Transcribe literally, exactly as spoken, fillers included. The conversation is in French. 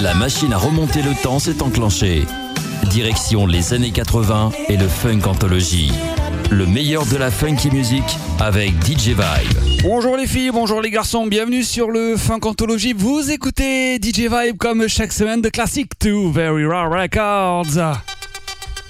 La machine à remonter le temps s'est enclenchée. Direction les années quatre-vingts et le Funk Anthology. Le meilleur de la funky music avec D J Vibe. Bonjour les filles, bonjour les garçons, bienvenue sur le Funk Anthology. Vous écoutez D J Vibe comme chaque semaine de Classic to Very Rare Records.